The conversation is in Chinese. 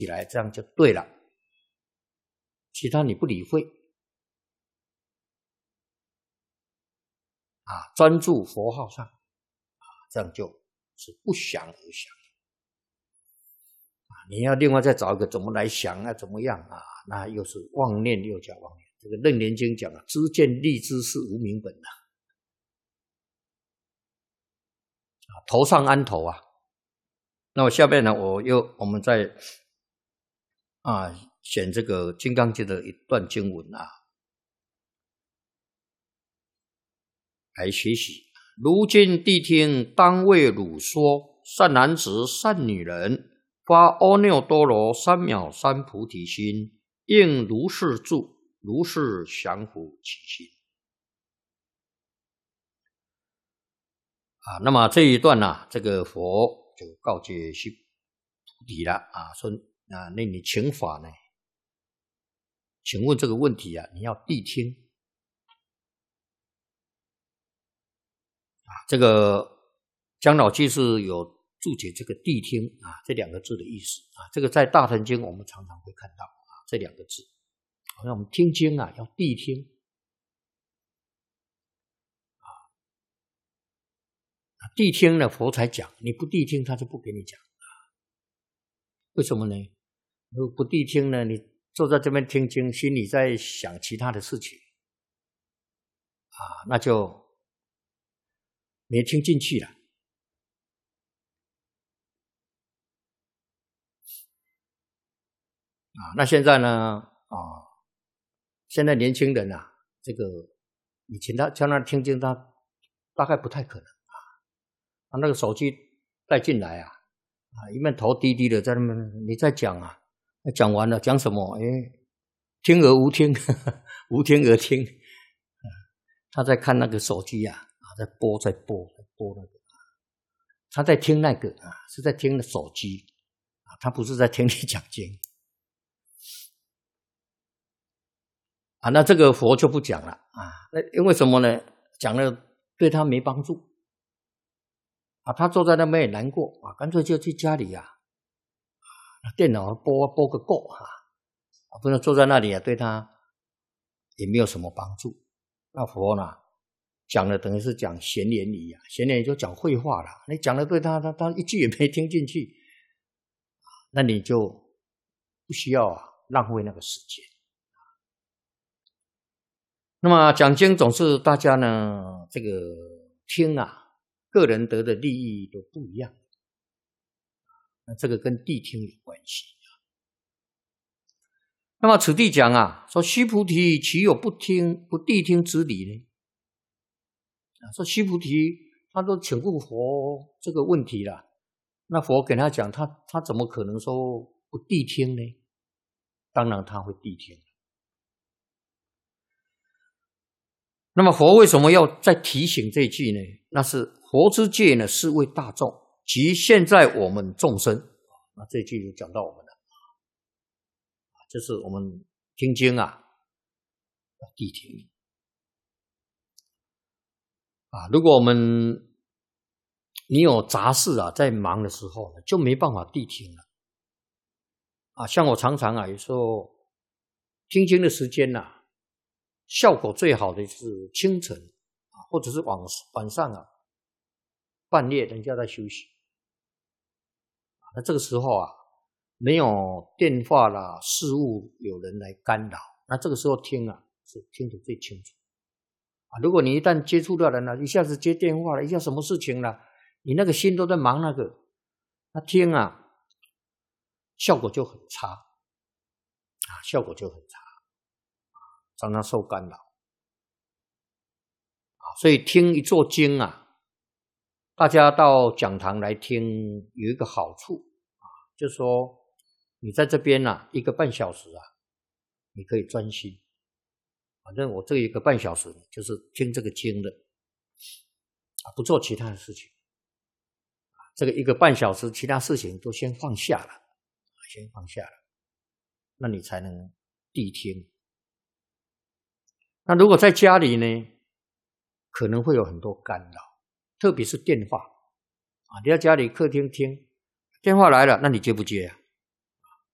起来，这样就对了。其他你不理会啊，专注佛号上啊，这样就是不想而想啊。你要另外再找一个怎么来想啊，怎么样啊？那又是妄念又叫妄念。这个《楞严经》讲啊，知见立知是无明本头上安头啊。那么下面呢，我们再选这个《金刚经》的一段经文啊，来学习。如今谛听，当为汝说，善男子、善女人，发阿耨多罗三藐三菩提心，应如是住，如是降伏其心。那么这一段呢，这个佛就告诫须菩提了啊，说那你请法呢？请问这个问题啊，你要谛听这个姜老居士有注解这个谛听这两个字的意思这个在大乘经我们常常会看到这两个字。好像我们听经要谛听谛听呢，佛才讲，你不谛听他就不给你讲为什么呢？如果不谛听呢，你坐在这边听经，心里在想其他的事情那就没听进去了那现在呢现在年轻人这个以前他叫他听经，他大概不太可能那个手机带进来一面头低低的在那边你在讲讲完了讲什么听而无听无听而听他在看那个手机在播那个他在听那个是在听手机他不是在听你讲经那这个佛就不讲了那因为什么呢？讲了对他没帮助他坐在那边也难过干脆就去家里电脑播个够不能坐在那里对他也没有什么帮助。那佛呢讲了等于是讲闲言语闲言语就讲废话了，你讲了对他一句也没听进去那你就不需要浪费那个时间。那么讲经总是大家呢这个听个人得的利益都不一样那这个跟谛听有关系那么此地讲说须菩提岂有不谛听之理呢？说须菩提他都请问佛这个问题了，那佛给他讲他怎么可能说不谛听呢？当然他会谛听。那么佛为什么要再提醒这句呢？那是佛之戒呢是为大众及现在我们众生那这句就讲到我们了就是我们听经要谛听如果你有杂事在忙的时候就没办法谛听了像我常常有时候听经的时间效果最好的是清晨或者是晚上半夜人家在休息那这个时候没有电话啦事物有人来干扰，那这个时候听是听得最清楚如果你一旦接触到人一下子接电话了，一下什么事情了，你那个心都在忙那个，那听效果就很差效果就很差常常受干扰所以听一座经大家到讲堂来听有一个好处就是说你在这边1个半小时你可以专心，反正我这1个半小时就是听这个经的不做其他的事情这个1个半小时其他事情都先放下了那你才能谛听。那如果在家里呢可能会有很多干扰，特别是电话你在家里客厅听电话来了，那你接不接